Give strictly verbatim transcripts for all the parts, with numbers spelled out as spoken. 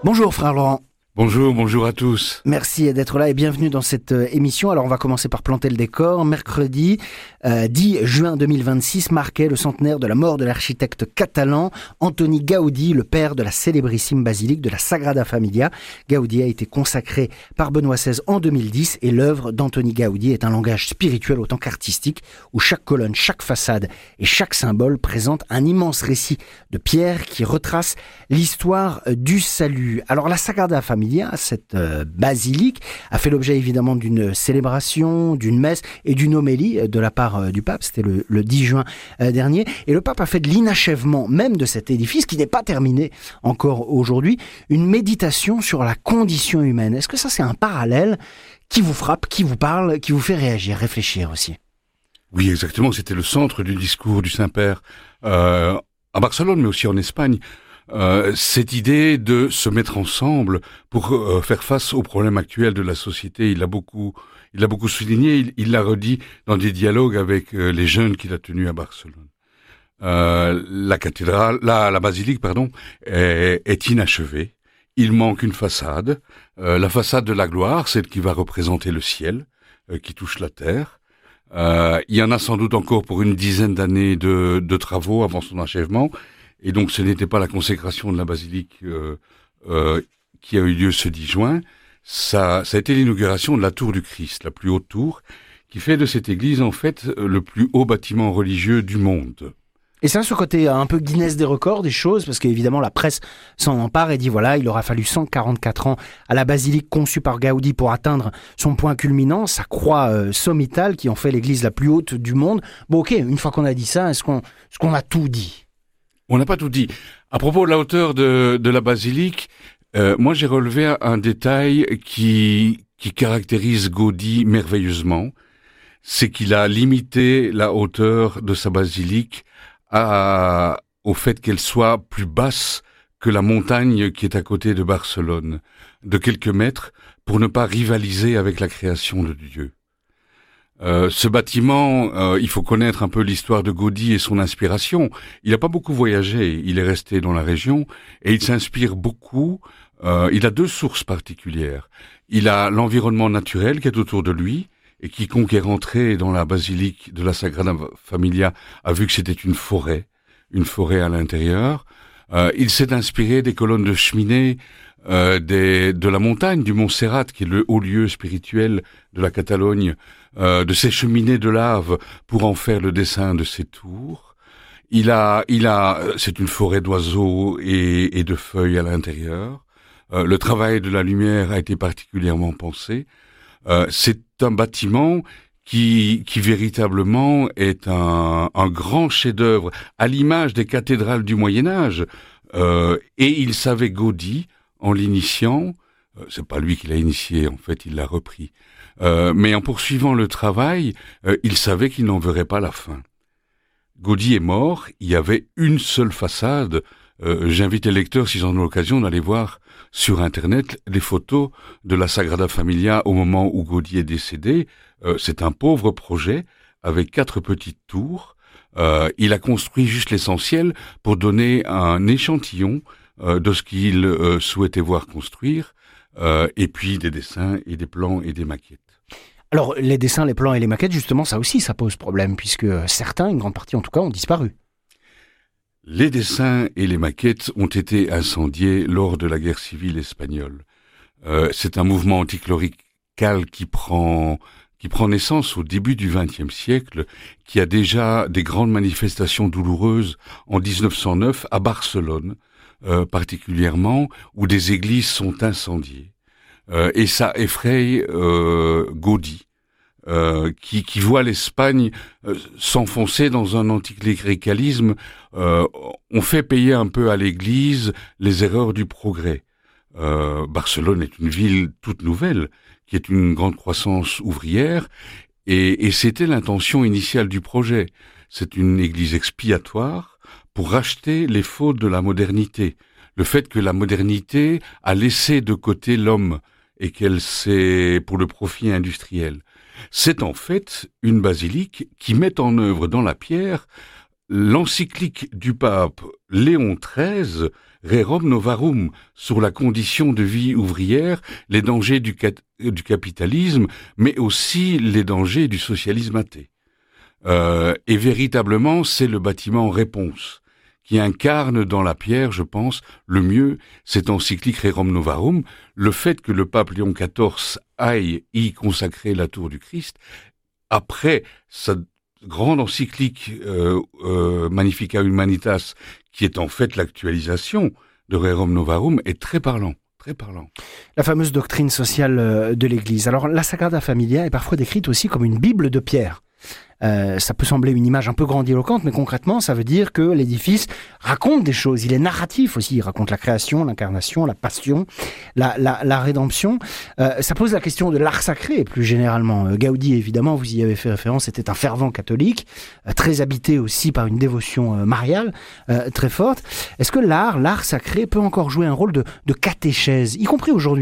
Bonjour frère Laurent. Bonjour, bonjour à tous. Merci d'être là et bienvenue dans cette euh, émission. Alors on va commencer par planter le décor. Mercredi euh, dix juin deux mille vingt-six marquait le centenaire de la mort de l'architecte catalan Antoni Gaudi, le père de la célébrissime basilique de la Sagrada Familia. Gaudi a été consacré par Benoît seize en deux mille dix et l'œuvre d'Antoni Gaudi est un langage spirituel autant qu'artistique où chaque colonne, chaque façade et chaque symbole présente un immense récit de pierre qui retrace l'histoire du salut. Alors la Sagrada Familia, cette euh, basilique, a fait l'objet évidemment d'une célébration, d'une messe et d'une homélie de la part euh, du pape. C'était le, le dix juin euh, dernier. Et le pape a fait de l'inachèvement même de cet édifice, qui n'est pas terminé encore aujourd'hui, une méditation sur la condition humaine. Est-ce que ça, c'est un parallèle qui vous frappe, qui vous parle, qui vous fait réagir, réfléchir aussi? Oui, exactement. C'était le centre du discours du Saint-Père euh, à Barcelone, mais aussi en Espagne. Euh, cette idée de se mettre ensemble pour euh, faire face aux problèmes actuels de la société, il l'a beaucoup, il l'a beaucoup souligné, il, il l'a redit dans des dialogues avec euh, les jeunes qu'il a tenus à Barcelone. Euh, la cathédrale, la, la basilique, pardon, est, est inachevée. Il manque une façade, euh, la façade de la gloire, celle qui va représenter le ciel, euh, qui touche la terre. Euh, il y en a sans doute encore pour une dizaine d'années de, de travaux avant son achèvement. Et donc, ce n'était pas la consécration de la basilique euh, euh, qui a eu lieu ce dix juin. Ça, ça a été l'inauguration de la tour du Christ, la plus haute tour, qui fait de cette église, en fait, le plus haut bâtiment religieux du monde. Et ça, ce côté un peu Guinness des records, des choses, parce qu'évidemment, la presse s'en empare et dit, voilà, il aura fallu cent quarante-quatre ans à la basilique conçue par Gaudi pour atteindre son point culminant, sa croix euh, sommitale qui en fait l'église la plus haute du monde. Bon, ok, une fois qu'on a dit ça, est-ce qu'on, est-ce qu'on a tout dit ? On n'a pas tout dit. À propos de la hauteur de, de la basilique, euh, moi j'ai relevé un, un détail qui, qui caractérise Gaudi merveilleusement, c'est qu'il a limité la hauteur de sa basilique à, au fait qu'elle soit plus basse que la montagne qui est à côté de Barcelone, de quelques mètres, pour ne pas rivaliser avec la création de Dieu. Euh, ce bâtiment, euh, il faut connaître un peu l'histoire de Gaudi et son inspiration. Il n'a pas beaucoup voyagé, il est resté dans la région et il s'inspire beaucoup. Euh, il a deux sources particulières. Il a l'environnement naturel qui est autour de lui et quiconque est rentré dans la basilique de la Sagrada Familia a vu que c'était une forêt, une forêt à l'intérieur. Euh, il s'est inspiré des colonnes de cheminée, Euh, des, de la montagne, du Mont Serrat, qui est le haut lieu spirituel de la Catalogne, euh, de ces cheminées de lave pour en faire le dessin de ces tours. Il a, il a, c'est une forêt d'oiseaux et, et de feuilles à l'intérieur. Euh, le travail de la lumière a été particulièrement pensé. Euh, c'est un bâtiment qui, qui véritablement est un, un grand chef-d'œuvre à l'image des cathédrales du Moyen-Âge. Euh, et il savait Gaudi, en l'initiant, euh, c'est pas lui qui l'a initié, en fait, il l'a repris. Euh, mais en poursuivant le travail, euh, il savait qu'il n'en verrait pas la fin. Gaudi est mort, il y avait une seule façade. Euh, j'invite les lecteurs, s'ils en ont l'occasion, d'aller voir sur Internet les photos de la Sagrada Familia au moment où Gaudi est décédé. Euh, c'est un pauvre projet avec quatre petites tours. Euh, il a construit juste l'essentiel pour donner un échantillon Euh, de ce qu'il euh, souhaitait voir construire, euh, et puis des dessins et des plans et des maquettes. Alors, les dessins, les plans et les maquettes, justement, ça aussi, ça pose problème, puisque certains, une grande partie en tout cas, ont disparu. Les dessins et les maquettes ont été incendiés lors de la guerre civile espagnole. Euh, c'est un mouvement anticlérical qui prend, qui prend naissance au début du vingtième siècle, qui a déjà des grandes manifestations douloureuses en dix-neuf cent neuf à Barcelone, Euh, particulièrement, où des églises sont incendiées. Euh, et ça effraie euh, Gaudi, euh, qui, qui voit l'Espagne euh, s'enfoncer dans un anticléricalisme. Euh, on fait payer un peu à l'Église les erreurs du progrès. Euh, Barcelone est une ville toute nouvelle, qui est une grande croissance ouvrière, et, et c'était l'intention initiale du projet. C'est une église expiatoire, pour racheter les fautes de la modernité, le fait que la modernité a laissé de côté l'homme et qu'elle s'est pour le profit industriel. C'est en fait une basilique qui met en œuvre dans la pierre l'encyclique du pape Léon treize, Rerum Novarum, sur la condition de vie ouvrière, les dangers du, cat- du capitalisme, mais aussi les dangers du socialisme athée. Euh, et véritablement, c'est le bâtiment réponse qui incarne dans la pierre, je pense, le mieux cette encyclique Rerum Novarum, le fait que le pape Léon quatorze aille y consacrer la tour du Christ, après sa grande encyclique euh, euh, Magnificat Humanitas, qui est en fait l'actualisation de Rerum Novarum, est très parlant. Très parlant. La fameuse doctrine sociale de l'Église. Alors, la Sagrada Familia est parfois décrite aussi comme une Bible de pierre. Euh, ça peut sembler une image un peu grandiloquente, mais concrètement, ça veut dire que l'édifice raconte des choses. Il est narratif aussi. Il raconte la création, l'incarnation, la passion, la, la, la rédemption. Euh, ça pose la question de l'art sacré, plus généralement. Euh, Gaudi, évidemment, vous y avez fait référence, était un fervent catholique, euh, très habité aussi par une dévotion euh, mariale euh, très forte. Est-ce que l'art, l'art sacré, peut encore jouer un rôle de, de catéchèse, y compris aujourd'hui ?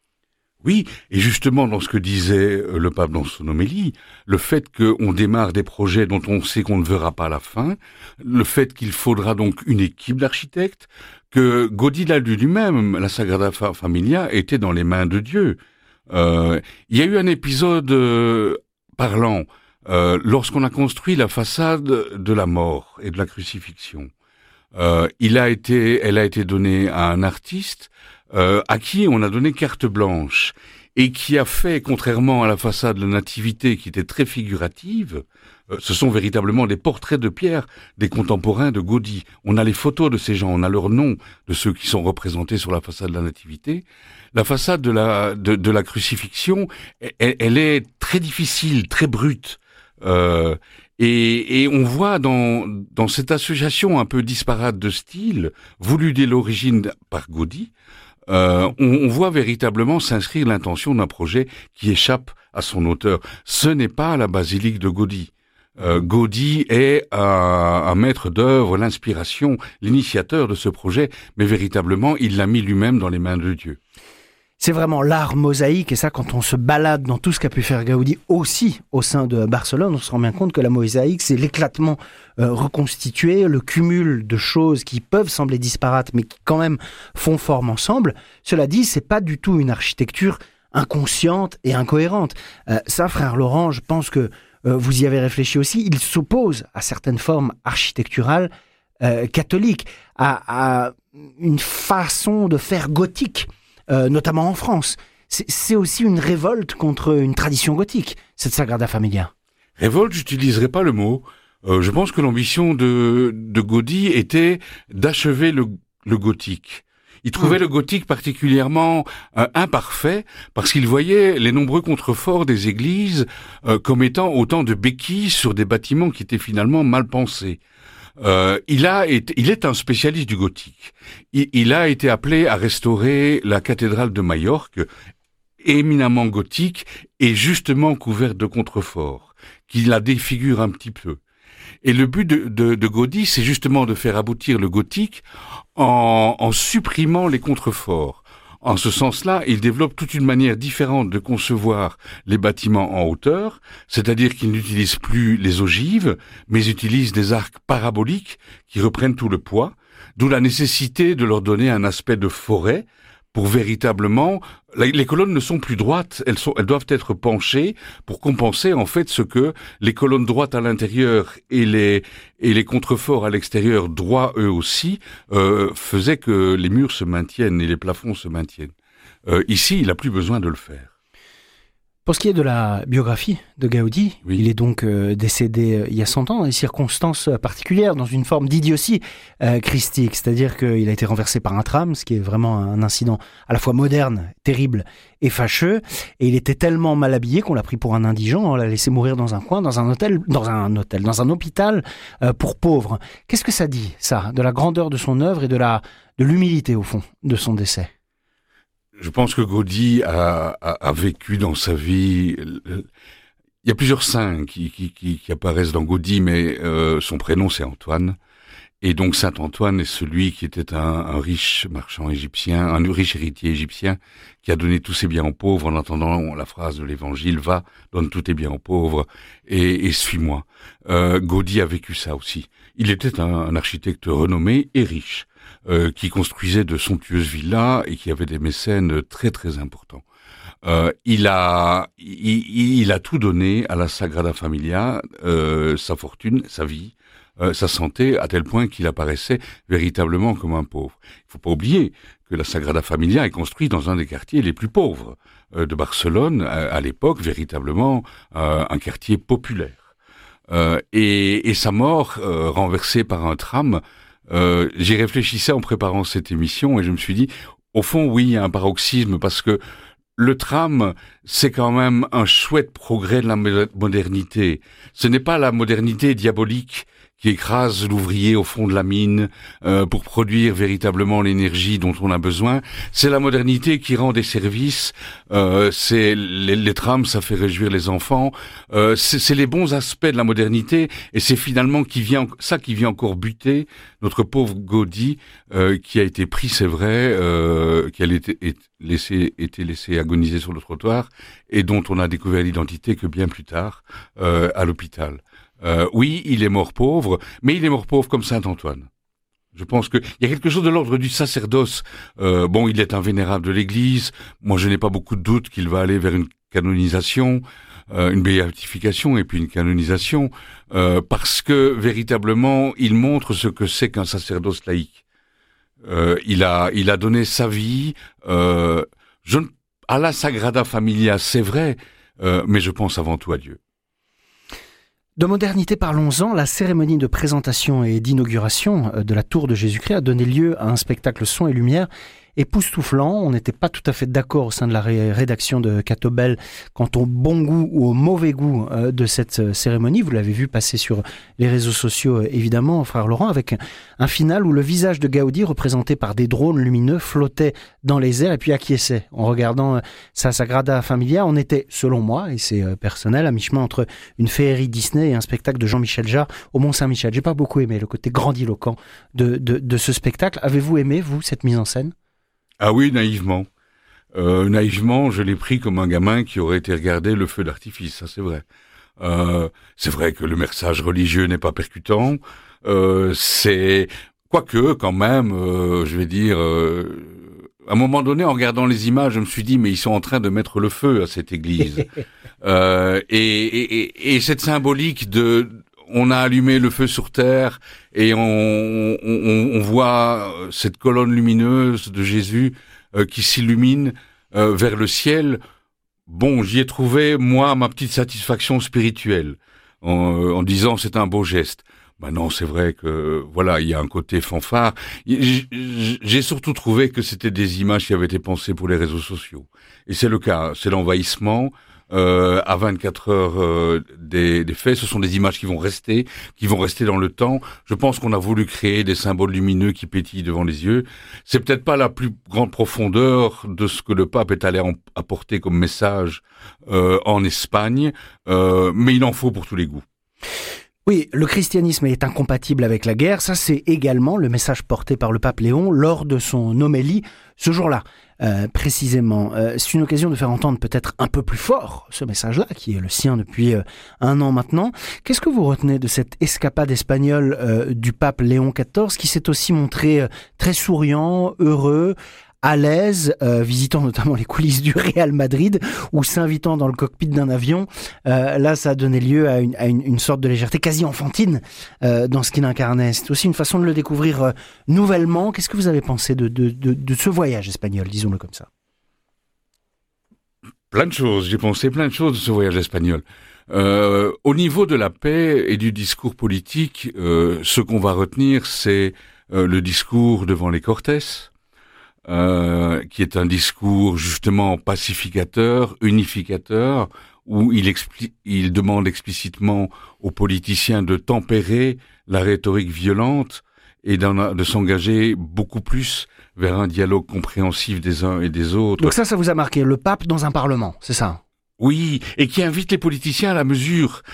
Oui, et justement dans ce que disait le pape dans son homélie, le fait qu'on démarre des projets dont on sait qu'on ne verra pas la fin, le fait qu'il faudra donc une équipe d'architectes, que Gaudi l'a dit lui-même, la Sagrada Familia était dans les mains de Dieu. Euh, il y a eu un épisode euh, parlant euh, lorsqu'on a construit la façade de la mort et de la crucifixion. Euh, il a été, elle a été donnée à un artiste Euh, à qui on a donné carte blanche et qui a fait, contrairement à la façade de la Nativité qui était très figurative, euh, ce sont véritablement des portraits de pierre des contemporains de Gaudi. On a les photos de ces gens, on a leurs noms de ceux qui sont représentés sur la façade de la Nativité. La façade de la, de, de la crucifixion, elle, elle est très difficile, très brute. Euh, et, et on voit dans, dans cette association un peu disparate de styles, voulue dès l'origine par Gaudi, Euh, on, on voit véritablement s'inscrire l'intention d'un projet qui échappe à son auteur. Ce n'est pas la basilique de Gaudi. Euh, Gaudi est un, un maître d'œuvre, l'inspiration, l'initiateur de ce projet, mais véritablement, il l'a mis lui-même dans les mains de Dieu. C'est vraiment l'art mosaïque, et ça, quand on se balade dans tout ce qu'a pu faire Gaudi aussi au sein de Barcelone, on se rend bien compte que la mosaïque, c'est l'éclatement euh, reconstitué, le cumul de choses qui peuvent sembler disparates, mais qui quand même font forme ensemble. Cela dit, c'est pas du tout une architecture inconsciente et incohérente. Euh, ça, frère Laurent, je pense que euh, vous y avez réfléchi aussi, il s'oppose à certaines formes architecturales euh, catholiques, à, à une façon de faire gothique. Euh, notamment en France. C'est, c'est aussi une révolte contre une tradition gothique, cette Sagrada Familia. Révolte, j'utiliserai pas le mot. Euh, je pense que l'ambition de, de Gaudi était d'achever le, le gothique. Il trouvait mmh. le gothique particulièrement euh, imparfait parce qu'il voyait les nombreux contreforts des églises euh, comme étant autant de béquilles sur des bâtiments qui étaient finalement mal pensés. Euh, il a été, il est un spécialiste du gothique. Il, il a été appelé à restaurer la cathédrale de Majorque, éminemment gothique et justement couverte de contreforts, qui la défigure un petit peu. Et le but de, de, de Gaudi, c'est justement de faire aboutir le gothique en, en supprimant les contreforts. En ce sens-là, il développe toute une manière différente de concevoir les bâtiments en hauteur, c'est-à-dire qu'il n'utilise plus les ogives, mais utilise des arcs paraboliques qui reprennent tout le poids, d'où la nécessité de leur donner un aspect de forêt pour véritablement... Les colonnes ne sont plus droites, elles, sont, elles doivent être penchées pour compenser en fait ce que les colonnes droites à l'intérieur et les, et les contreforts à l'extérieur, droits eux aussi, euh, faisaient que les murs se maintiennent et les plafonds se maintiennent. Euh, ici, il n'a plus besoin de le faire. Pour ce qui est de la biographie de Gaudi, oui. il est donc euh, décédé euh, il y a cent ans dans des circonstances euh, particulières, dans une forme d'idiotie euh, christique, c'est-à-dire qu'il a été renversé par un tram, ce qui est vraiment un incident à la fois moderne, terrible et fâcheux, et il était tellement mal habillé qu'on l'a pris pour un indigent, on l'a laissé mourir dans un coin, dans un hôtel, dans un hôtel, dans un hôpital euh, pour pauvres. Qu'est-ce que ça dit, ça, de la grandeur de son œuvre et de la de l'humilité au fond de son décès? Je pense que Gaudi a, a, a vécu dans sa vie... Il y a plusieurs saints qui, qui, qui, qui apparaissent dans Gaudi, mais euh, son prénom c'est Antoine. Et donc Saint Antoine est celui qui était un, un riche marchand égyptien, un riche héritier égyptien, qui a donné tous ses biens aux pauvres en entendant la phrase de l'Évangile, va, donne tous tes biens aux pauvres et, et suis-moi. Euh, Gaudí a vécu ça aussi. Il était un, un architecte renommé et riche, euh, qui construisait de somptueuses villas et qui avait des mécènes très très importants. Euh, il a, il, il a tout donné à la Sagrada Familia, euh, sa fortune, sa vie, euh, sa santé, à tel point qu'il apparaissait véritablement comme un pauvre. Il faut pas oublier que la Sagrada Familia est construite dans un des quartiers les plus pauvres euh, de Barcelone, à, à l'époque, véritablement euh, un quartier populaire. Euh, et, et sa mort, euh, renversée par un tram, euh, j'y réfléchissais en préparant cette émission et je me suis dit, au fond, oui, il y a un paroxysme parce que le tram, c'est quand même un chouette progrès de la modernité. Ce n'est pas la modernité diabolique qui écrase l'ouvrier au fond de la mine euh, pour produire véritablement l'énergie dont on a besoin. C'est la modernité qui rend des services. Euh, c'est les, les trams, ça fait réjouir les enfants. Euh, c'est, c'est les bons aspects de la modernité, et c'est finalement qui vient ça qui vient encore buter notre pauvre Gaudí, euh, qui a été pris, c'est vrai, euh, qui a été, laissé, été laissé agoniser sur le trottoir, et dont on a découvert l'identité que bien plus tard euh, à l'hôpital. Euh, oui, il est mort pauvre, mais il est mort pauvre comme Saint Antoine. Je pense qu'il y a quelque chose de l'ordre du sacerdoce. Euh, bon, il est un vénérable de l'Église. Moi, je n'ai pas beaucoup de doutes qu'il va aller vers une canonisation, euh, une béatification et puis une canonisation, euh, parce que véritablement, il montre ce que c'est qu'un sacerdoce laïque. Euh, il a, il a donné sa vie. Euh, je, à la Sagrada Familia, c'est vrai, euh, mais je pense avant tout à Dieu. De modernité, parlons-en. La cérémonie de présentation et d'inauguration de la tour de Jésus-Christ a donné lieu à un spectacle son et lumière époustouflant. On n'était pas tout à fait d'accord au sein de la ré- rédaction de Catobel quant au bon goût ou au mauvais goût euh, de cette cérémonie. Vous l'avez vu passer sur les réseaux sociaux, évidemment, frère Laurent, avec un final où le visage de Gaudi, représenté par des drones lumineux, flottait dans les airs et puis acquiesçait. En regardant euh, sa Sagrada Familia, on était, selon moi, et c'est euh, personnel, à mi-chemin entre une féerie Disney et un spectacle de Jean-Michel Jarre au Mont-Saint-Michel. J'ai pas beaucoup aimé le côté grandiloquent de, de, de ce spectacle. Avez-vous aimé, vous, cette mise en scène ? Ah oui, naïvement. Euh, naïvement, je l'ai pris comme un gamin qui aurait été regarder le feu d'artifice, ça c'est vrai. Euh, c'est vrai que le message religieux n'est pas percutant. Euh, c'est... Quoique, quand même, euh, je vais dire... Euh, à un moment donné, en regardant les images, je me suis dit, mais ils sont en train de mettre le feu à cette église. euh, et, et, et, et cette symbolique de... On a allumé le feu sur terre et on, on, on voit cette colonne lumineuse de Jésus euh, qui s'illumine euh, vers le ciel. Bon, j'y ai trouvé, moi, ma petite satisfaction spirituelle en, en disant c'est un beau geste. Maintenant, c'est vrai que, voilà, il y a un côté fanfare. J'ai surtout trouvé que c'était des images qui avaient été pensées pour les réseaux sociaux. Et c'est le cas, c'est l'envahissement. Euh, à vingt-quatre heures euh, des, des faits, ce sont des images qui vont rester, qui vont rester dans le temps. Je pense qu'on a voulu créer des symboles lumineux qui pétillent devant les yeux. C'est peut-être pas la plus grande profondeur de ce que le pape est allé en, apporter comme message euh, en Espagne, euh, mais il en faut pour tous les goûts. Oui, le christianisme est incompatible avec la guerre. Ça, c'est également le message porté par le pape Léon lors de son homélie ce jour-là. Euh, précisément, euh, c'est une occasion de faire entendre peut-être un peu plus fort ce message-là, qui est le sien depuis euh, un an maintenant. Qu'est-ce que vous retenez de cette escapade espagnole euh, du pape Léon quatorze, qui s'est aussi montré euh, très souriant, heureux, à l'aise, euh, visitant notamment les coulisses du Real Madrid ou s'invitant dans le cockpit d'un avion. Euh, là, ça a donné lieu à une, à une, une sorte de légèreté quasi enfantine euh, dans ce qu'il incarnait. C'est aussi une façon de le découvrir euh, nouvellement. Qu'est-ce que vous avez pensé de, de, de, de ce voyage espagnol, disons-le comme ça ? Plein de choses. J'ai pensé plein de choses de ce voyage espagnol. Euh, au niveau de la paix et du discours politique, euh, ce qu'on va retenir, c'est euh, le discours devant les Cortés, Euh, qui est un discours justement pacificateur, unificateur, où il, expli- il demande explicitement aux politiciens de tempérer la rhétorique violente et d'en, de s'engager beaucoup plus vers un dialogue compréhensif des uns et des autres. Donc ça, ça vous a marqué, le pape dans un parlement, c'est ça ? Oui, et qui invite les politiciens à la mesure.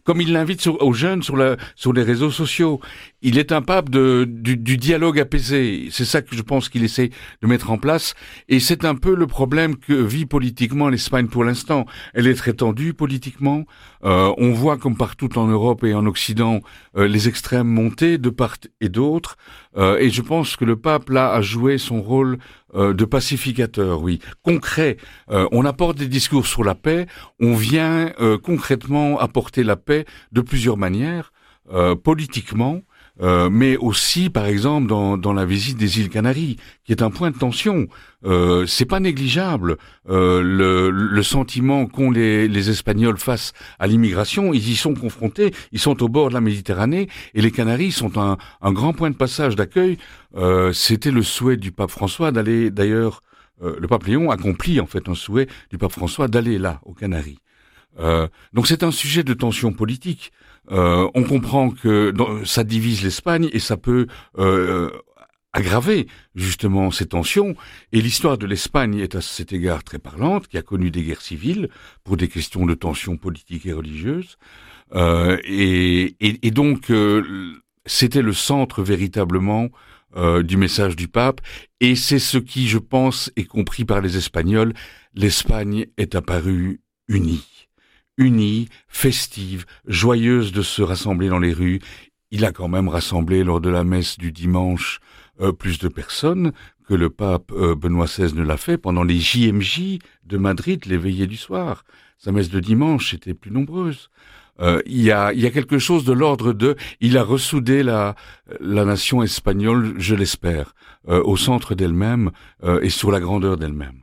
comme il l'invite sur, aux jeunes sur, la, sur les réseaux sociaux. Il est un pape de, du, du dialogue apaisé. C'est ça que je pense qu'il essaie de mettre en place. Et c'est un peu le problème que vit politiquement l'Espagne pour l'instant. Elle est très tendue politiquement. Euh, on voit comme partout en Europe et en Occident euh, les extrêmes monter de part et d'autre. Euh, et je pense que le pape, là, a joué son rôle euh, de pacificateur, oui, concret. Euh, on apporte des discours sur la paix. On vient euh, concrètement apporter la paix de plusieurs manières, euh, politiquement, Euh, mais aussi, par exemple, dans, dans la visite des îles Canaries, qui est un point de tension. Euh, c'est pas négligeable. Euh, le, le sentiment qu'ont les, les Espagnols face à l'immigration, ils y sont confrontés. Ils sont au bord de la Méditerranée, et les Canaries sont un, un grand point de passage d'accueil. Euh, c'était le souhait du pape François d'aller, d'ailleurs, euh, le pape Léon accomplit en fait un souhait du pape François d'aller là, aux Canaries. Euh, donc c'est un sujet de tension politique. Euh, on comprend que dans, ça divise l'Espagne et ça peut euh, aggraver justement ces tensions. Et l'histoire de l'Espagne est à cet égard très parlante, qui a connu des guerres civiles pour des questions de tensions politiques et religieuses. Euh, et, et, et donc euh, c'était le centre véritablement euh, du message du pape. Et c'est ce qui, je pense, est compris par les Espagnols. L'Espagne est apparue unie. Unie, festive, joyeuse de se rassembler dans les rues. Il a quand même rassemblé lors de la messe du dimanche euh, plus de personnes que le pape euh, Benoît seize ne l'a fait pendant les J M J de Madrid, les veillées du soir. Sa messe de dimanche était plus nombreuse. Euh, il y a, il y a quelque chose de l'ordre de... Il a ressoudé la, la nation espagnole, je l'espère, euh, au centre d'elle-même euh, et sur la grandeur d'elle-même.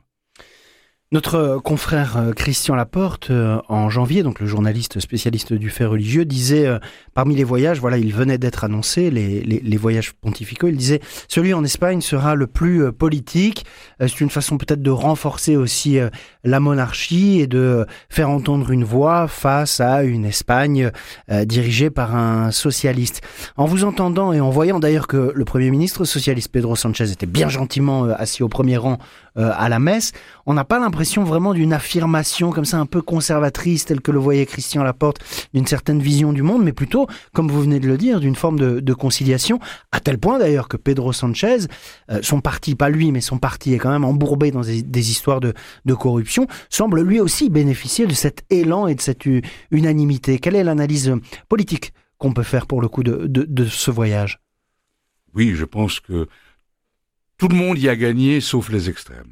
Notre confrère Christian Laporte, euh, en janvier, donc le journaliste spécialiste du fait religieux, disait, euh, parmi les voyages, voilà, il venait d'être annoncé, les, les, les voyages pontificaux, il disait, celui en Espagne sera le plus euh, politique. Euh, c'est une façon peut-être de renforcer aussi euh, la monarchie et de euh, faire entendre une voix face à une Espagne euh, dirigée par un socialiste. En vous entendant et en voyant d'ailleurs que le Premier ministre socialiste Pedro Sánchez était bien gentiment euh, assis au premier rang euh, à la messe, on n'a pas l'impression vraiment d'une affirmation comme ça un peu conservatrice telle que le voyait Christian Laporte, d'une certaine vision du monde, mais plutôt, comme vous venez de le dire, d'une forme de, de conciliation, à tel point d'ailleurs que Pedro Sánchez, euh, son parti, pas lui, mais son parti est quand même embourbé dans des, des histoires de, de corruption, semble lui aussi bénéficier de cet élan et de cette u- unanimité. Quelle est l'analyse politique qu'on peut faire pour le coup de, de, de ce voyage ? Oui, je pense que tout le monde y a gagné, sauf les extrêmes.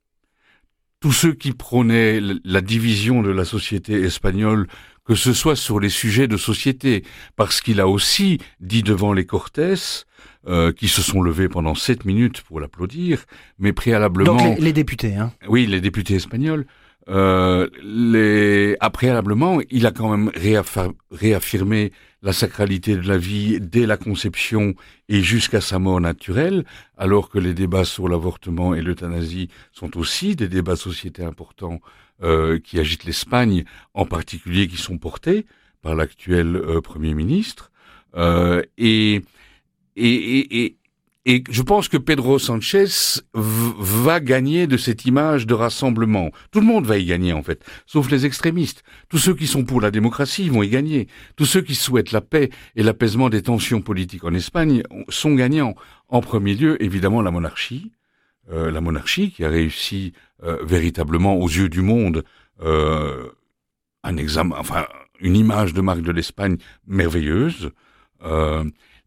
Tous ceux qui prônaient la division de la société espagnole, que ce soit sur les sujets de société, parce qu'il a aussi dit devant les Cortés, euh, qui se sont levés pendant sept minutes pour l'applaudir, mais préalablement... Donc les, les députés, hein. Oui, les députés espagnols. Euh, les... ah, préalablement, il a quand même réaffir... réaffirmé la sacralité de la vie dès la conception et jusqu'à sa mort naturelle, alors que les débats sur l'avortement et l'euthanasie sont aussi des débats de société importants euh, qui agitent l'Espagne, en particulier qui sont portés par l'actuel euh, Premier ministre. Euh, et, et, et, et, et je pense que Pedro Sánchez v- va gagner de cette image de rassemblement. Tout le monde va y gagner, en fait, sauf les extrémistes. Tous ceux qui sont pour la démocratie vont y gagner. Tous ceux qui souhaitent la paix et l'apaisement des tensions politiques en Espagne sont gagnants. En premier lieu, évidemment, la monarchie. Euh, la monarchie qui a réussi euh, véritablement aux yeux du monde euh, un examen, enfin, une image de marque de l'Espagne merveilleuse. Euh,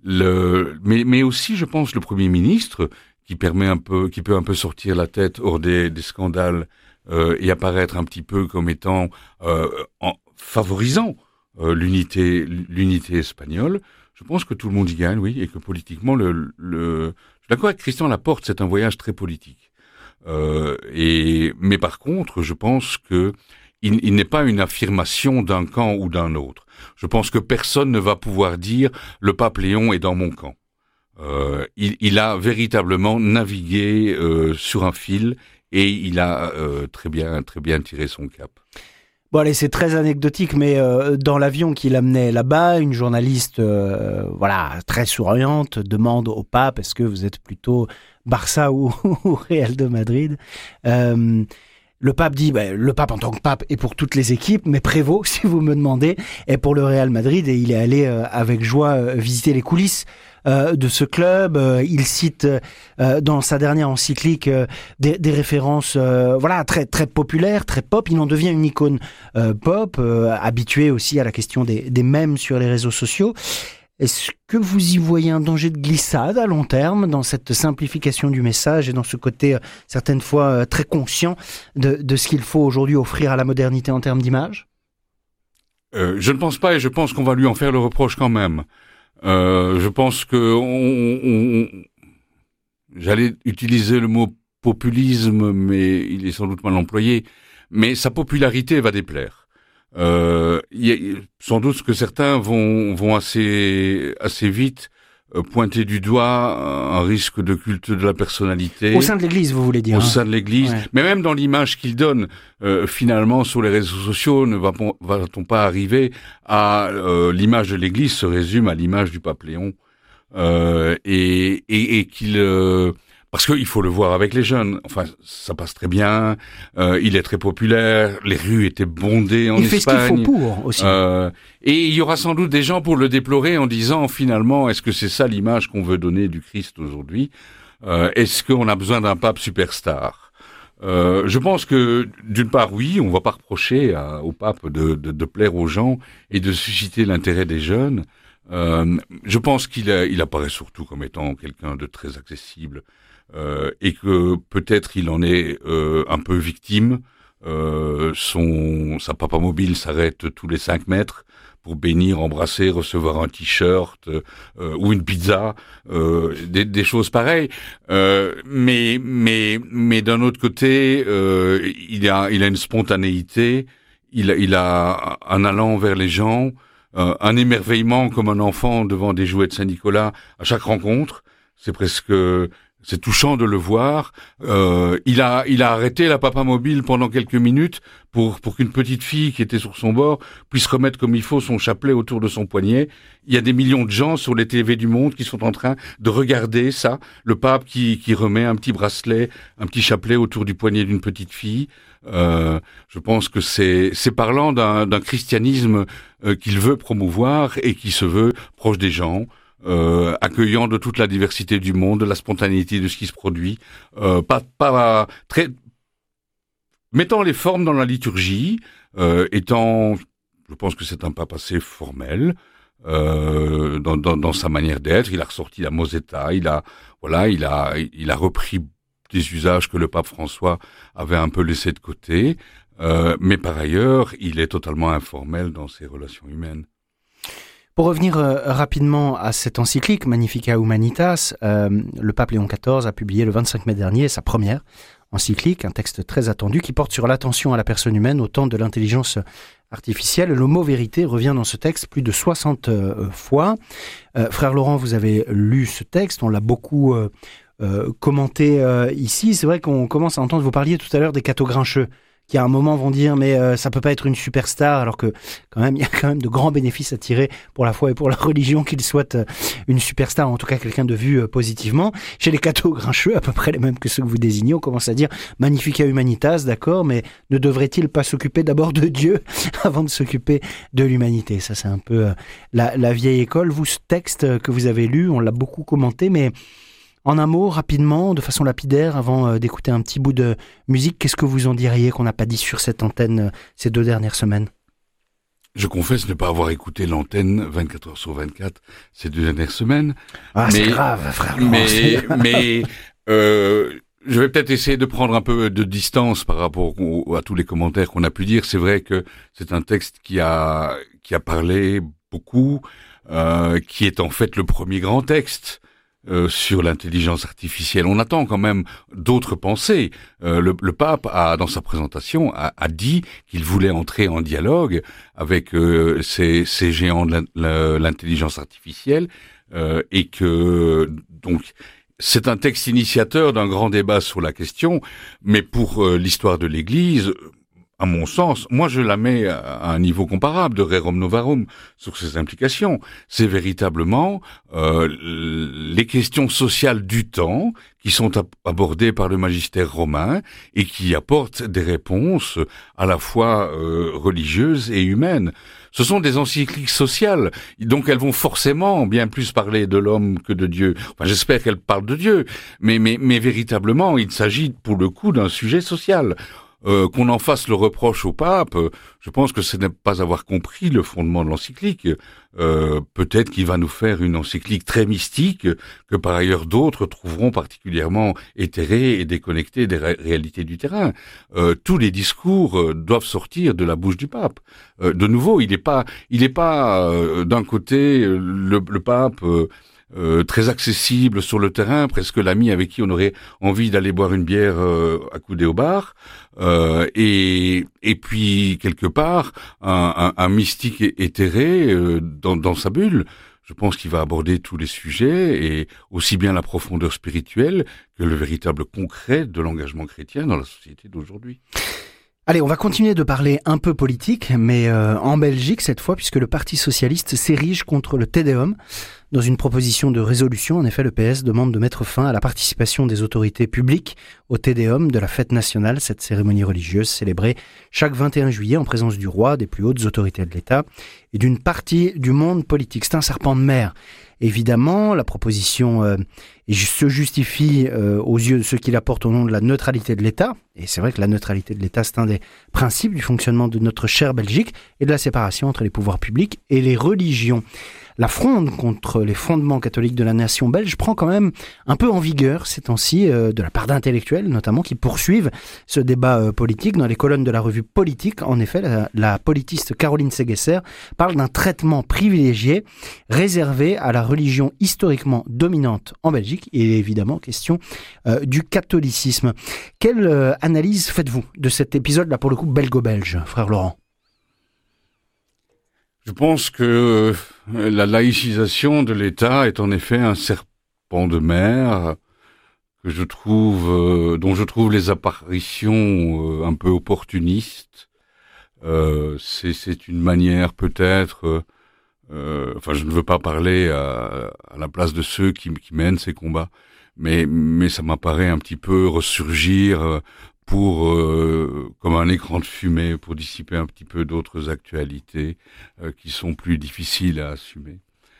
Le, mais, mais aussi, je pense, le Premier ministre, qui permet un peu, qui peut un peu sortir la tête hors des, des scandales euh, et apparaître un petit peu comme étant euh, en favorisant euh, l'unité, l'unité espagnole. Je pense que tout le monde y gagne, oui, et que politiquement, le, le, je suis d'accord avec Christian Laporte, c'est un voyage très politique. Euh, et, mais par contre, je pense que il, il n'est pas une affirmation d'un camp ou d'un autre. Je pense que personne ne va pouvoir dire « le pape Léon est dans mon camp ». Euh, il, il a véritablement navigué euh, sur un fil et il a euh, très bien, très bien tiré son cap. Bon allez, c'est très anecdotique, mais euh, dans l'avion qui l'amenait là-bas, une journaliste euh, voilà, très souriante demande au pape « est-ce que vous êtes plutôt Barça ou, ou Real de Madrid ?» euh, le pape dit, ben, le pape en tant que pape est pour toutes les équipes, mais Prévost, si vous me demandez, est pour le Real Madrid et il est allé euh, avec joie euh, visiter les coulisses euh, de ce club. Euh, il cite euh, dans sa dernière encyclique euh, des, des références euh, voilà, très, très populaires, très pop. Il en devient une icône euh, pop, euh, habitué aussi à la question des, des mèmes sur les réseaux sociaux. Est-ce que vous y voyez un danger de glissade à long terme dans cette simplification du message et dans ce côté, euh, certaines fois, euh, très conscient de, de ce qu'il faut aujourd'hui offrir à la modernité en termes d'image ? euh, Je ne pense pas et je pense qu'on va lui en faire le reproche quand même. Euh, je pense que on, on, j'allais utiliser le mot populisme, mais il est sans doute mal employé, mais sa popularité va déplaire. Euh, y a, sans doute que certains vont, vont assez, assez vite euh, pointer du doigt un risque de culte de la personnalité. Au sein de l'Église, vous voulez dire. Au hein. sein de l'Église, ouais. Mais même dans l'image qu'il donne, euh, finalement, sur les réseaux sociaux, ne va, va-t-on pas arriver à euh, l'image de l'Église se résume à l'image du pape Léon, euh, et, et, et qu'il... Euh, Parce qu'il faut le voir avec les jeunes. Enfin, ça passe très bien. Euh, il est très populaire. Les rues étaient bondées en il Espagne. Il fait ce qu'il faut pour aussi. Euh, et il y aura sans doute des gens pour le déplorer en disant finalement, est-ce que c'est ça l'image qu'on veut donner du Christ aujourd'hui ? euh, Est-ce qu'on a besoin d'un pape superstar ? euh, Je pense que d'une part, oui, on ne va pas reprocher à, au pape de, de, de plaire aux gens et de susciter l'intérêt des jeunes. Euh, je pense qu'il a, il apparaît surtout comme étant quelqu'un de très accessible. Euh, et que peut-être il en est euh, un peu victime. Euh, son, sa papa mobile s'arrête tous les cinq mètres pour bénir, embrasser, recevoir un t-shirt euh, ou une pizza, euh, des, des choses pareilles. Euh, mais mais mais d'un autre côté, euh, il a il a une spontanéité, il a, il a un allant vers les gens, euh, un émerveillement comme un enfant devant des jouets de Saint-Nicolas à chaque rencontre. C'est presque C'est touchant de le voir. Euh, il a, il a arrêté la papa mobile pendant quelques minutes pour, pour qu'une petite fille qui était sur son bord puisse remettre comme il faut son chapelet autour de son poignet. Il y a des millions de gens sur les T V du monde qui sont en train de regarder ça. Le pape qui, qui remet un petit bracelet, un petit chapelet autour du poignet d'une petite fille. Euh, je pense que c'est, c'est parlant d'un, d'un christianisme euh, qu'il veut promouvoir et qui se veut proche des gens. Euh, accueillant de toute la diversité du monde, de la spontanéité de ce qui se produit, euh, pas, pas très, mettant les formes dans la liturgie, euh, étant, je pense que c'est un pape assez formel, euh, dans, dans, dans sa manière d'être. Il a ressorti la Mosetta, il a, voilà, il a, il a repris des usages que le pape François avait un peu laissés de côté, euh, mais par ailleurs, il est totalement informel dans ses relations humaines. Pour revenir euh, rapidement à cette encyclique Magnificat Humanitas, euh, le pape Léon quatorze a publié le vingt-cinq mai dernier sa première encyclique, un texte très attendu qui porte sur l'attention à la personne humaine au temps de l'intelligence artificielle. Le mot vérité revient dans ce texte plus de soixante euh, fois. Euh, frère Laurent, vous avez lu ce texte, on l'a beaucoup euh, euh, commenté euh, ici. C'est vrai qu'on commence à entendre, vous parliez tout à l'heure des cathos grincheux, qui à un moment vont dire mais euh, ça peut pas être une superstar, alors que quand même il y a quand même de grands bénéfices à tirer pour la foi et pour la religion qu'il soit euh, une superstar, en tout cas quelqu'un de vu euh, positivement. Chez les cathos grincheux, à peu près les mêmes que ceux que vous désignez, on commence à dire Magnificat Humanitas, d'accord, mais ne devrait-il pas s'occuper d'abord de Dieu avant de s'occuper de l'humanité? Ça c'est un peu euh, la, la vieille école. Vous, ce texte que vous avez lu, on l'a beaucoup commenté, mais en un mot, rapidement, de façon lapidaire, avant euh, d'écouter un petit bout de musique, qu'est-ce que vous en diriez qu'on n'a pas dit sur cette antenne euh, ces deux dernières semaines ? Je confesse ne pas avoir écouté l'antenne vingt-quatre heures sur vingt-quatre ces deux dernières semaines. Ah, mais, c'est grave, frère Laurent. Mais, mais euh, je vais peut-être essayer de prendre un peu de distance par rapport au, à tous les commentaires qu'on a pu dire. C'est vrai que c'est un texte qui a, qui a parlé beaucoup, euh, qui est en fait le premier grand texte Euh, sur l'intelligence artificielle. On attend quand même d'autres pensées. Euh, le, le pape a, dans sa présentation, a, a dit qu'il voulait entrer en dialogue avec euh, ces, ces géants de l'intelligence artificielle euh, et que donc c'est un texte initiateur d'un grand débat sur la question. Mais pour euh, l'histoire de l'Église, à mon sens, moi je la mets à un niveau comparable de Rerum Novarum sur ses implications. C'est véritablement euh, les questions sociales du temps qui sont ab- abordées par le magistère romain et qui apportent des réponses à la fois euh, religieuses et humaines. Ce sont des encycliques sociales, donc elles vont forcément bien plus parler de l'homme que de Dieu. Enfin, j'espère qu'elles parlent de Dieu, mais, mais, mais véritablement, il s'agit pour le coup d'un sujet social. Euh, qu'on en fasse le reproche au pape, je pense que ce n'est pas avoir compris le fondement de l'encyclique. Euh, peut-être qu'il va nous faire une encyclique très mystique, que par ailleurs d'autres trouveront particulièrement éthérée et déconnectée des ré- réalités du terrain. Euh, tous les discours euh, doivent sortir de la bouche du pape. Euh, de nouveau, il n'est pas, il n'est pas euh, d'un côté le, le pape. Euh, Euh, très accessible sur le terrain, presque l'ami avec qui on aurait envie d'aller boire une bière euh, accoudé au bar, euh, et et puis quelque part un, un, un mystique éthéré euh, dans, dans sa bulle. Je pense qu'il va aborder tous les sujets, et aussi bien la profondeur spirituelle que le véritable concret de l'engagement chrétien dans la société d'aujourd'hui. Allez, on va continuer de parler un peu politique, mais euh, en Belgique cette fois, puisque le Parti socialiste s'érige contre le Te Deum. Dans une proposition de résolution, en effet, le P S demande de mettre fin à la participation des autorités publiques au Te Deum de la fête nationale, cette cérémonie religieuse célébrée chaque vingt et un juillet en présence du roi, des plus hautes autorités de l'État et d'une partie du monde politique. C'est un serpent de mer. Évidemment, la proposition euh, se justifie euh, aux yeux de ceux qui la portent au nom de la neutralité de l'État. Et c'est vrai que la neutralité de l'État, c'est un des principes du fonctionnement de notre chère Belgique et de la séparation entre les pouvoirs publics et les religions. La fronde contre les fondements catholiques de la nation belge prend quand même un peu en vigueur ces temps-ci, euh, de la part d'intellectuels notamment, qui poursuivent ce débat euh, politique. Dans les colonnes de la revue Politique, en effet, la, la politiste Caroline Segesser parle d'un traitement privilégié réservé à la religion historiquement dominante en Belgique. Et évidemment, question euh, du catholicisme. Quelle euh, analyse faites-vous de cet épisode-là, pour le coup, belgo-belge, frère Laurent ? Je pense que la laïcisation de l'État est en effet un serpent de mer que je trouve, euh, dont je trouve les apparitions euh, un peu opportunistes. Euh, c'est, c'est une manière peut-être, euh, enfin je ne veux pas parler à, à la place de ceux qui, qui mènent ces combats, mais, mais ça m'apparaît un petit peu ressurgir euh, pour euh, comme un écran de fumée pour dissiper un petit peu d'autres actualités euh, qui sont plus difficiles à assumer.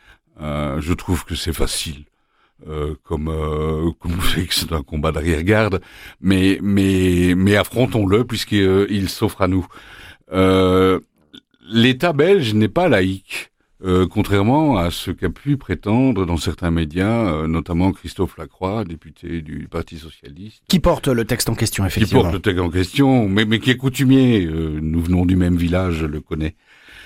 Euh, je trouve que c'est facile, euh, comme euh, comme vous savez que c'est un combat d'arrière-garde, mais mais mais affrontons-le puisqu'il euh, il s'offre à nous. Euh, L'État belge n'est pas laïque. Euh, contrairement à ce qu'a pu prétendre dans certains médias, euh, notamment Christophe Lacroix, député du Parti socialiste. Qui porte le texte en question, effectivement. Qui porte le texte en question, mais, mais qui est coutumier. Euh, nous venons du même village, je le connais.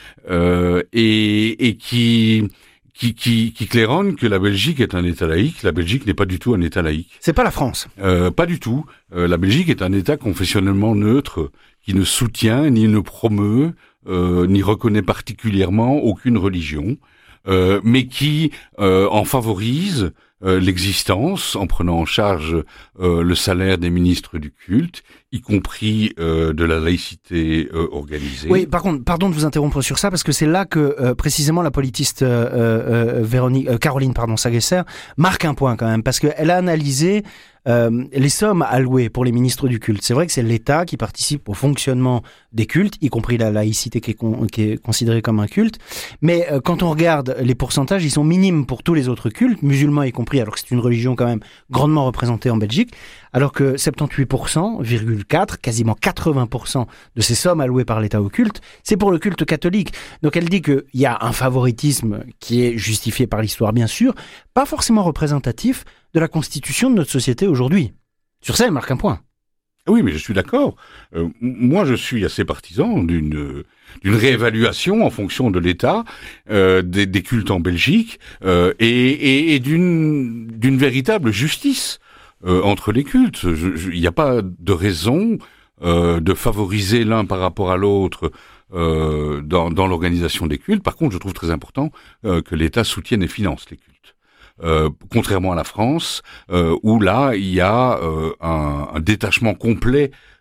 Euh, et, et qui, qui, qui, qui claironne que la Belgique est un État laïque. La Belgique n'est pas du tout un État laïque. C'est pas la France. Euh, pas du tout. Euh, la Belgique est un État confessionnellement neutre, qui ne soutient ni ne promeut Euh, n'y reconnaît particulièrement aucune religion, euh, mais qui euh, en favorise euh, l'existence en prenant en charge euh, le salaire des ministres du culte, y compris euh, de la laïcité euh, organisée. Oui, par contre, pardon de vous interrompre sur ça, parce que c'est là que euh, précisément la politiste euh, euh, Véronique, euh, Caroline pardon, Sagesser marque un point quand même, parce qu'elle a analysé Euh, les sommes allouées pour les ministres du culte. C'est vrai que c'est l'État qui participe au fonctionnement des cultes, y compris la laïcité qui est, con, qui est considérée comme un culte. Mais euh, quand on regarde les pourcentages, ils sont minimes pour tous les autres cultes, musulmans y compris, alors que c'est une religion quand même grandement représentée en Belgique, alors que soixante-dix-huit pour cent, virgule quatre, quasiment quatre-vingts pour cent de ces sommes allouées par l'État au culte, c'est pour le culte catholique. Donc elle dit qu'il y a un favoritisme qui est justifié par l'histoire, bien sûr, pas forcément représentatif de la constitution de notre société aujourd'hui. Sur ça, elle marque un point. Oui, mais je suis d'accord. Euh, moi, je suis assez partisan d'une d'une réévaluation en fonction de l'État euh, des, des cultes en Belgique euh, et, et, et d'une d'une véritable justice euh, entre les cultes. Il n'y a pas de raison euh, de favoriser l'un par rapport à l'autre euh, dans, dans l'organisation des cultes. Par contre, je trouve très important euh, que l'État soutienne et finance les cultes. Euh, contrairement à la France, euh, où là, il y a euh, un, un détachement complet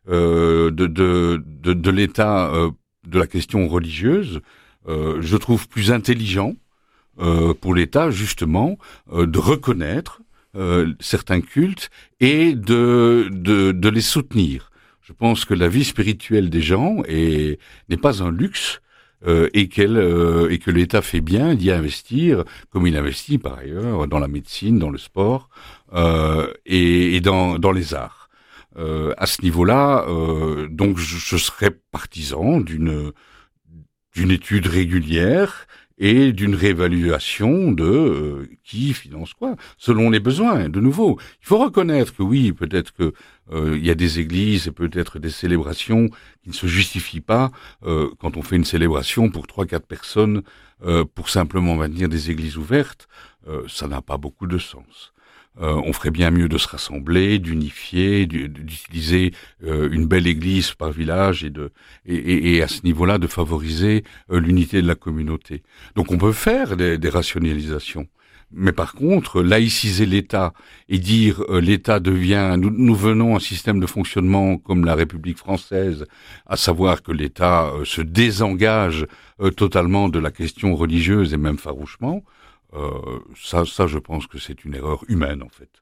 euh, de, de, de, de l'état euh, de la question religieuse, euh, je trouve plus intelligent euh, pour l'État, justement, euh, de reconnaître euh, certains cultes et de, de, de les soutenir. Je pense que la vie spirituelle des gens est, n'est pas un luxe, Euh, et, qu'elle, euh, et que l'État fait bien d'y investir, comme il investit par ailleurs dans la médecine, dans le sport euh, et, et dans, dans les arts. Euh, à ce niveau-là, euh, donc je, je serais partisan d'une, d'une étude régulière et d'une réévaluation de euh, qui finance quoi, selon les besoins. De nouveau, il faut reconnaître que oui, peut-être que euh, il y a des églises et peut-être des célébrations qui ne se justifient pas euh, quand on fait une célébration pour trois, quatre personnes euh, pour simplement maintenir des églises ouvertes. Euh, ça n'a pas beaucoup de sens. Euh, on ferait bien mieux de se rassembler, d'unifier, d'utiliser euh, une belle église par village et, de, et, et, et à ce niveau-là de favoriser euh, l'unité de la communauté. Donc on peut faire des, des rationalisations. Mais par contre, laïciser l'État et dire euh, l'État devient, nous, nous venons un système de fonctionnement comme la République française, à savoir que l'État euh, se désengage euh, totalement de la question religieuse et même farouchement, Euh, ça, ça, je pense que c'est une erreur humaine, en fait.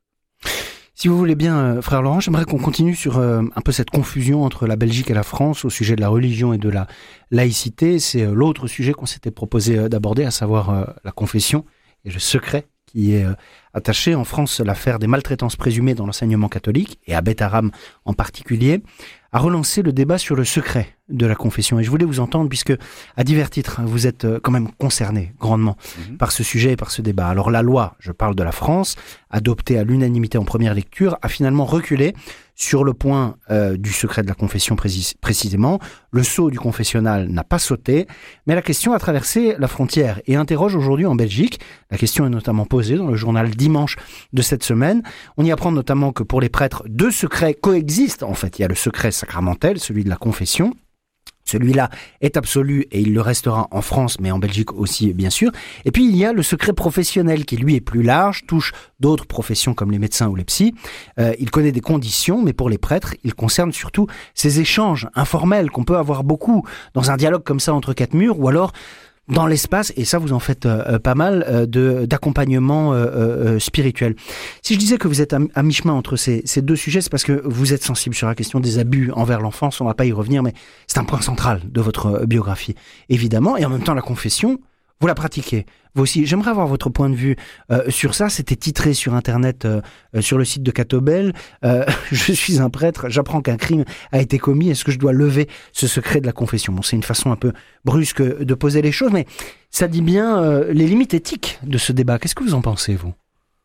Si vous voulez bien, euh, frère Laurent, j'aimerais qu'on continue sur euh, un peu cette confusion entre la Belgique et la France au sujet de la religion et de la laïcité. C'est euh, l'autre sujet qu'on s'était proposé euh, d'aborder, à savoir euh, la confession et le secret qui est euh, attaché. En France, l'affaire des maltraitances présumées dans l'enseignement catholique, et à Beth Aram en particulier, a relancé le débat sur le secret de la confession. Et je voulais vous entendre, puisque à divers titres, vous êtes quand même concerné grandement mmh. par ce sujet et par ce débat. Alors la loi, je parle de la France, adoptée à l'unanimité en première lecture, a finalement reculé sur le point euh, du secret de la confession précis- précisément. Le sceau du confessionnal n'a pas sauté, mais la question a traversé la frontière et interroge aujourd'hui en Belgique. La question est notamment posée dans le journal Dimanche de cette semaine. On y apprend notamment que pour les prêtres, deux secrets coexistent. En fait, il y a le secret sacramentel, celui de la confession. Celui-là est absolu et il le restera en France, mais en Belgique aussi, bien sûr. Et puis, il y a le secret professionnel qui, lui, est plus large, touche d'autres professions comme les médecins ou les psys. Euh, il connaît des conditions, mais pour les prêtres, il concerne surtout ces échanges informels qu'on peut avoir beaucoup dans un dialogue comme ça entre quatre murs, ou alors dans l'espace, et ça vous en faites euh, pas mal, euh, de, d'accompagnement euh, euh, spirituel. Si je disais que vous êtes à, à mi-chemin entre ces, ces deux sujets, c'est parce que vous êtes sensible sur la question des abus envers l'enfance, on ne va pas y revenir, mais c'est un point central de votre biographie, évidemment, et en même temps la confession, vous la pratiquez, vous aussi. J'aimerais avoir votre point de vue euh, sur ça. C'était titré sur Internet, euh, sur le site de Catobel. Euh, je suis un prêtre, j'apprends qu'un crime a été commis. Est-ce que je dois lever ce secret de la confession? Bon, c'est une façon un peu brusque de poser les choses, mais ça dit bien euh, les limites éthiques de ce débat. Qu'est-ce que vous en pensez, vous?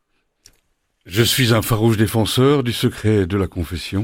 Je suis un farouche défenseur du secret de la confession,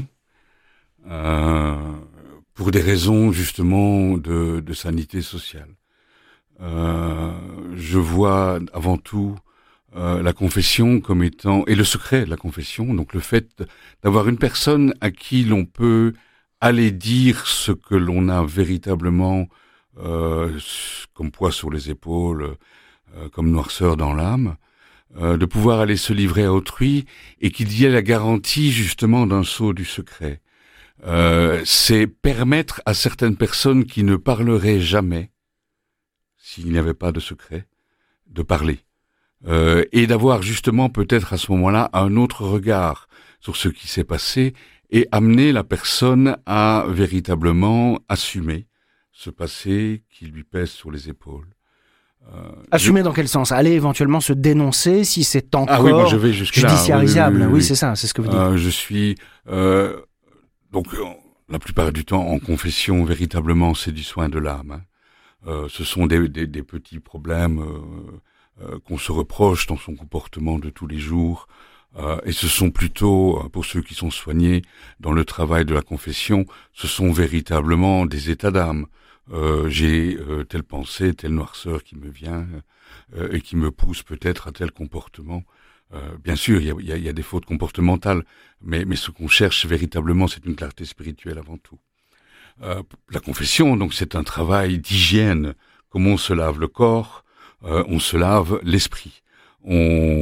euh, pour des raisons justement de, de sanité sociale. Euh, je vois avant tout euh, la confession comme étant, et le secret de la confession, donc le fait d'avoir une personne à qui l'on peut aller dire ce que l'on a véritablement euh, comme poids sur les épaules, euh, comme noirceur dans l'âme, euh, de pouvoir aller se livrer à autrui et qu'il y ait la garantie justement d'un sceau du secret. Euh, c'est permettre à certaines personnes qui ne parleraient jamais, s'il n'y avait pas de secret, de parler. Euh, et d'avoir justement peut-être à ce moment-là un autre regard sur ce qui s'est passé et amener la personne à véritablement assumer ce passé qui lui pèse sur les épaules. Euh, Assumer je... dans quel sens? Aller éventuellement se dénoncer si c'est encore ah oui, moi je vais jusque-là. judiciarisable. Oui, oui, oui, oui, oui. c'est ça, c'est ce que vous dites. Euh, je suis... Euh, donc, la plupart du temps, en confession, véritablement, c'est du soin de l'âme, hein. Euh, ce sont des, des, des petits problèmes euh, euh, qu'on se reproche dans son comportement de tous les jours, euh, et ce sont plutôt, pour ceux qui sont soignés dans le travail de la confession, ce sont véritablement des états d'âme. Euh, j'ai euh, telle pensée, telle noirceur qui me vient euh, et qui me pousse peut-être à tel comportement. Euh, bien sûr, il y a, y a des fautes comportementales, mais, mais ce qu'on cherche véritablement, c'est une clarté spirituelle avant tout. Euh, la confession, donc, c'est un travail d'hygiène. Comme on se lave le corps, euh, on se lave l'esprit. On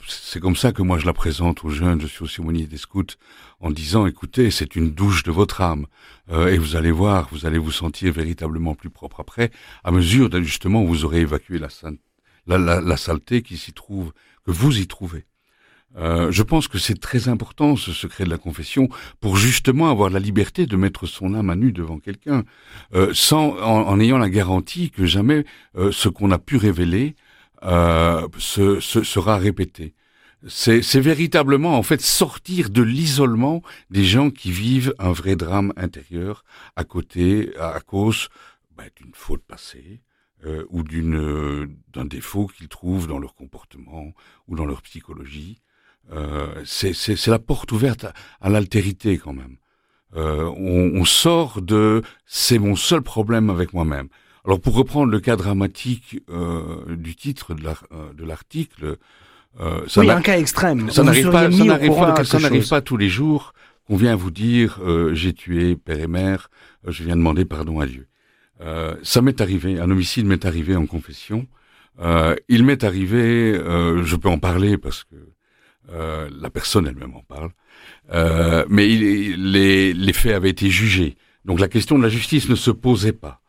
c'est comme ça que moi je la présente aux jeunes. Je suis aussi aumônier des scouts en disant, écoutez, c'est une douche de votre âme. Euh, et vous allez voir, vous allez vous sentir véritablement plus propre après, à mesure de, justement où vous aurez évacué la, la, la, la saleté qui s'y trouve, que vous y trouvez. Euh, je pense que c'est très important ce secret de la confession pour justement avoir la liberté de mettre son âme à nu devant quelqu'un, euh, sans en, en ayant la garantie que jamais euh, ce qu'on a pu révéler euh, se, se, sera répété. C'est, c'est véritablement en fait sortir de l'isolement des gens qui vivent un vrai drame intérieur à côté, à, à cause ben, d'une faute passée. Euh, ou d'une, euh, d'un défaut qu'ils trouvent dans leur comportement ou dans leur psychologie. Euh, c'est, c'est, c'est la porte ouverte à, à l'altérité quand même. Euh, on, on sort de « c'est mon seul problème avec moi-même ». Alors pour reprendre le cas dramatique euh, du titre de, la, euh, de l'article, euh, ça oui, un cas extrême. Ça n'arrive pas, ça n'arrive pas, ça n'arrive pas tous les jours qu'on vient vous dire euh, « j'ai tué père et mère, euh, je viens demander pardon à Dieu ». Euh, ça m'est arrivé, un homicide m'est arrivé en confession. Euh, il m'est arrivé, euh, je peux en parler parce que euh, la personne elle-même en parle, euh, mais il, les, les faits avaient été jugés. Donc la question de la justice ne se posait pas.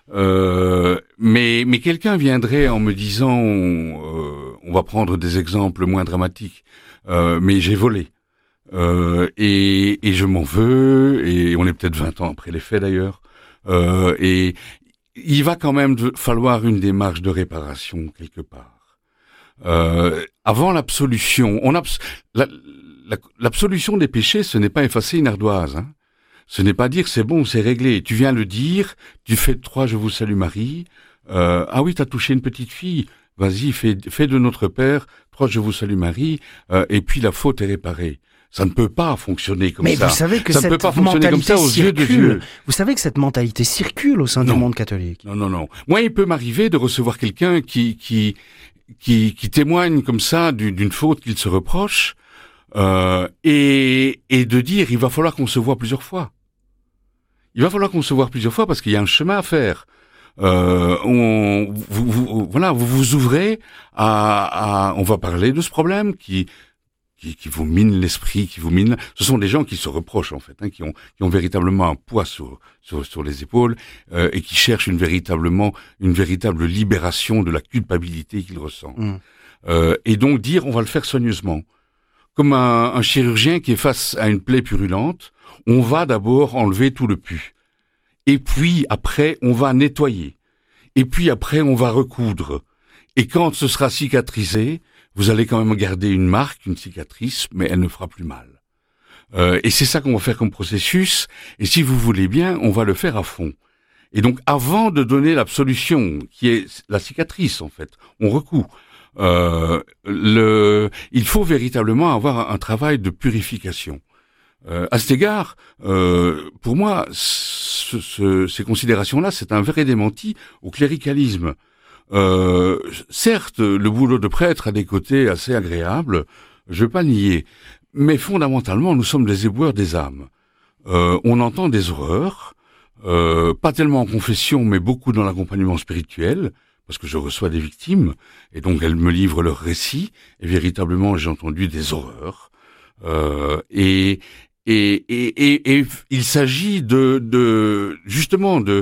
Euh, mais, mais quelqu'un viendrait en me disant, euh, on va prendre des exemples moins dramatiques, euh, mais j'ai volé. Euh, et, et je m'en veux, et on est peut-être vingt ans après les faits d'ailleurs. Euh, et il va quand même de, falloir une démarche de réparation quelque part. Euh, avant l'absolution, on abs- la, la, l'absolution des péchés, ce n'est pas effacer une ardoise. Hein. Ce n'est pas dire c'est bon, c'est réglé. Tu viens le dire, tu fais trois je vous salue Marie. Euh, ah oui, t'as touché une petite fille. Vas-y, fais, fais de notre Père trois je vous salue Marie. Euh, et puis la faute est réparée. Ça ne peut pas fonctionner comme Mais ça. Mais vous savez que ça cette ne peut pas fonctionner comme ça aux circule. yeux de Dieu. Vous savez que cette mentalité circule au sein non. du monde catholique. Non, non, non. Moi, il peut m'arriver de recevoir quelqu'un qui qui qui, qui témoigne comme ça d'une, d'une faute qu'il se reproche euh, et et de dire il va falloir qu'on se voit plusieurs fois. Il va falloir qu'on se voit plusieurs fois parce qu'il y a un chemin à faire. Euh, on, vous, vous, voilà, vous vous ouvrez à, à, on va parler de ce problème qui Qui, qui vous mine l'esprit, qui vous mine. Ce sont des gens qui se reprochent en fait, hein, qui ont qui ont véritablement un poids sur sur, sur les épaules euh, et qui cherchent une véritablement une véritable libération de la culpabilité qu'ils ressentent. Mmh. Euh, et donc dire on va le faire soigneusement, comme un, un chirurgien qui est face à une plaie purulente, on va d'abord enlever tout le pus, et puis après on va nettoyer, et puis après on va recoudre, et quand ce sera cicatrisé, vous allez quand même garder une marque, une cicatrice, mais elle ne fera plus mal. Euh, et c'est ça qu'on va faire comme processus, et si vous voulez bien, on va le faire à fond. Et donc, avant de donner l'absolution, qui est la cicatrice, en fait, on recoud. Euh, le, il faut véritablement avoir un travail de purification. Euh, à cet égard, euh, pour moi, ce, ce, ces considérations-là, c'est un vrai démenti au cléricalisme. Euh, certes, le boulot de prêtre a des côtés assez agréables, je vais pas le nier, mais fondamentalement, nous sommes des éboueurs des âmes. Euh, on entend des horreurs, euh, pas tellement en confession, mais beaucoup dans l'accompagnement spirituel, parce que je reçois des victimes, et donc elles me livrent leurs récits, et véritablement j'ai entendu des horreurs. Euh, et, et, et, et, et il s'agit de, de justement de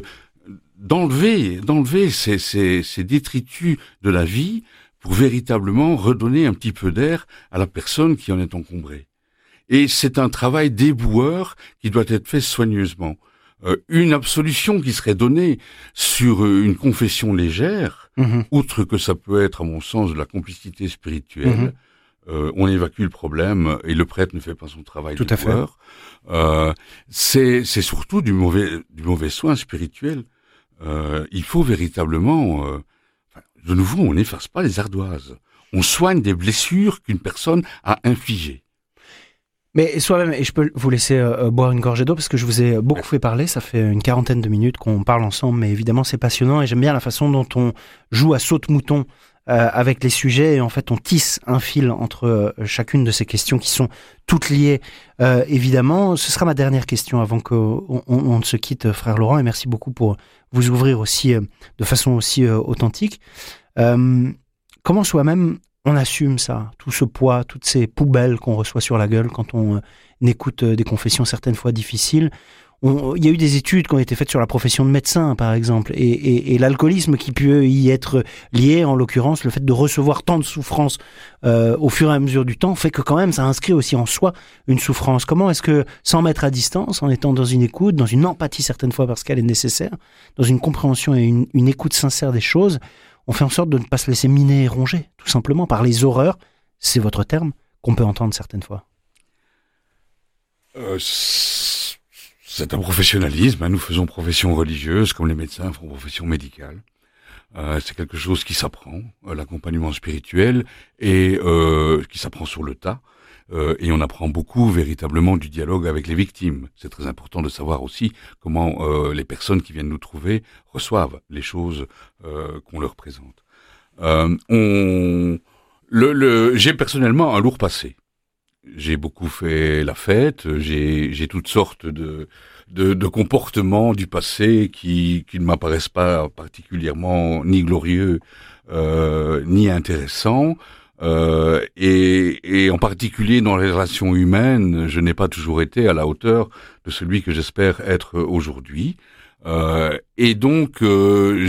d'enlever, d'enlever ces, ces, ces détritus de la vie pour véritablement redonner un petit peu d'air à la personne qui en est encombrée. Et c'est un travail d'éboueur qui doit être fait soigneusement. Euh, une absolution qui serait donnée sur une confession légère, mmh. outre que ça peut être, à mon sens, de la complicité spirituelle, mmh. euh, on évacue le problème et le prêtre ne fait pas son travail Tout d'éboueur. Euh, c'est, c'est surtout du mauvais, du mauvais soin spirituel. Euh, il faut véritablement, euh, enfin, de nouveau, on n'efface pas les ardoises. On soigne des blessures qu'une personne a infligées. Mais soi-même, et je peux vous laisser euh, boire une gorgée d'eau parce que je vous ai beaucoup fait parler, ça fait une quarantaine de minutes qu'on parle ensemble, mais évidemment c'est passionnant et j'aime bien la façon dont on joue à saute-mouton euh, avec les sujets et en fait on tisse un fil entre euh, chacune de ces questions qui sont toutes liées. Euh, évidemment, ce sera ma dernière question avant qu'on on, on ne se quitte, frère Laurent, et merci beaucoup pour vous ouvrir aussi euh, de façon aussi euh, authentique. Euh, comment soi-même on assume ça, tout ce poids, toutes ces poubelles qu'on reçoit sur la gueule quand on euh, écoute euh, des confessions certaines fois difficiles. On, il y a eu des études qui ont été faites sur la profession de médecin, par exemple, et, et, et l'alcoolisme qui peut y être lié, en l'occurrence, le fait de recevoir tant de souffrance euh, au fur et à mesure du temps, fait que quand même, ça inscrit aussi en soi une souffrance. Comment est-ce que, sans mettre à distance, en étant dans une écoute, dans une empathie certaines fois parce qu'elle est nécessaire, dans une compréhension et une, une écoute sincère des choses, on fait en sorte de ne pas se laisser miner et ronger, tout simplement, par les horreurs, c'est votre terme, qu'on peut entendre certaines fois. Euh, c'est un professionnalisme, hein. Nous faisons profession religieuse, comme les médecins font profession médicale. Euh, c'est quelque chose qui s'apprend, euh, l'accompagnement spirituel, et euh, qui s'apprend sur le tas. Euh, et on apprend beaucoup véritablement du dialogue avec les victimes. C'est très important de savoir aussi comment euh, les personnes qui viennent nous trouver reçoivent les choses euh, qu'on leur présente. Euh, on, le, le, j'ai personnellement un lourd passé. J'ai beaucoup fait la fête, j'ai, j'ai toutes sortes de, de, de comportements du passé qui, qui ne m'apparaissent pas particulièrement ni glorieux euh, ni intéressants. Euh, et, et en particulier dans les relations humaines, je n'ai pas toujours été à la hauteur de celui que j'espère être aujourd'hui. Euh, et donc, euh,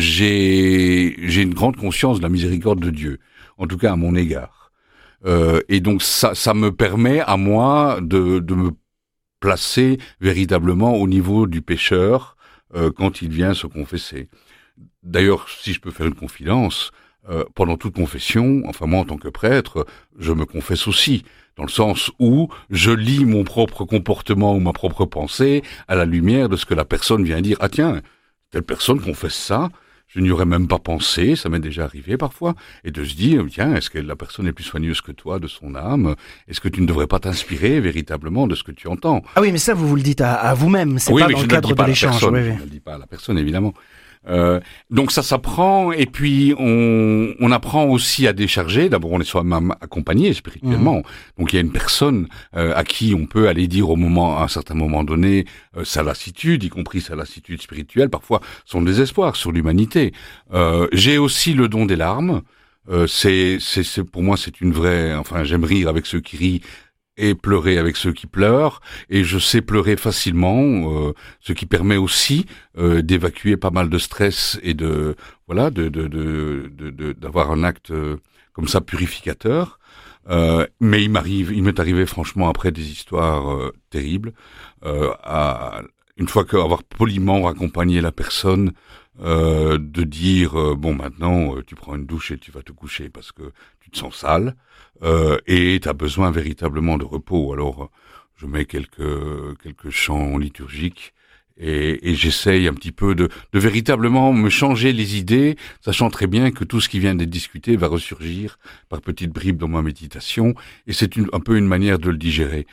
j'ai, j'ai une grande conscience de la miséricorde de Dieu, en tout cas à mon égard. Euh, et donc, ça, ça me permet à moi de, de me placer véritablement au niveau du pécheur euh, quand il vient se confesser. D'ailleurs, si je peux faire une confidence, Euh, pendant toute confession, enfin moi en tant que prêtre, je me confesse aussi, dans le sens où je lis mon propre comportement ou ma propre pensée à la lumière de ce que la personne vient dire. Ah tiens, telle personne confesse ça, je n'y aurais même pas pensé, ça m'est déjà arrivé parfois, et de se dire, tiens, est-ce que la personne est plus soigneuse que toi de son âme? Est-ce que tu ne devrais pas t'inspirer véritablement de ce que tu entends? Ah oui, mais ça, vous vous le dites à, à vous-même, c'est oui, pas mais dans je le cadre ne le dis pas de à la l'échange. personne, Oui, je oui. ne le dis pas à la personne, évidemment. Euh, donc ça s'apprend, et puis on, on apprend aussi à décharger. D'abord, on est soi-même accompagné spirituellement. Mmh. Donc il y a une personne euh, à qui on peut aller dire au moment, à un certain moment donné, euh, sa lassitude, y compris sa lassitude spirituelle, parfois son désespoir sur l'humanité. Euh, j'ai aussi le don des larmes. Euh, c'est, c'est, c'est, pour moi, c'est une vraie. Enfin, j'aime rire avec ceux qui rient et pleurer avec ceux qui pleurent, et je sais pleurer facilement, euh, ce qui permet aussi euh, d'évacuer pas mal de stress et de voilà, de de de, de, de d'avoir un acte euh, comme ça purificateur. Euh, mais il m'arrive, il m'est arrivé franchement après des histoires euh, terribles, euh, à, une fois qu'avoir poliment accompagné la personne, euh, de dire euh, bon maintenant euh, tu prends une douche et tu vas te coucher parce que tu te sens sale. Euh, et tu as besoin véritablement de repos. Alors, je mets quelques quelques chants liturgiques et, et j'essaye un petit peu de, de véritablement me changer les idées, sachant très bien que tout ce qui vient d'être discuté va ressurgir par petites bribes dans ma méditation, et c'est une, un peu une manière de le digérer.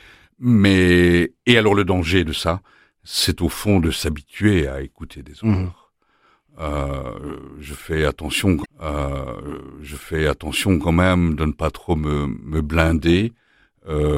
Mais et alors le danger de ça, c'est au fond de s'habituer à écouter des horreurs. Mmh. Euh, je fais attention, euh, je fais attention quand même de ne pas trop me, me blinder. Euh,